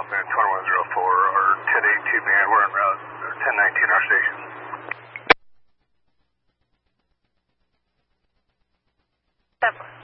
2104 or 1082 band. We're en route, 1019 our station. Step